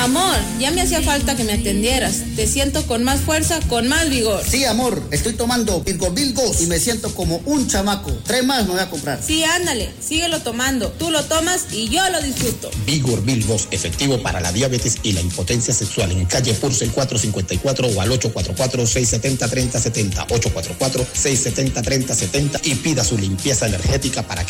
Amor, ya me hacía falta que me atendieras. Te siento con más fuerza, con más vigor. Sí, amor, estoy tomando Vigorbil Ghost y me siento como un chamaco. 3 más me voy a comprar. Sí, ándale, síguelo tomando. Tú lo tomas y yo lo disfruto. Vigorbil Ghost, efectivo para la diabetes y la impotencia sexual. En calle Purcell 454 o al 844-670-3070. 844-670-3070 y pida su limpieza energética para que